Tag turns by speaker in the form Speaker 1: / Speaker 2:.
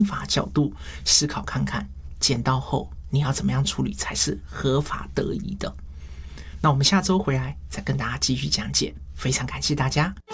Speaker 1: 法角度思考看看，捡到后你要怎么样处理才是合法得宜的。那我们下周回来再跟大家继续讲解，非常感谢大家。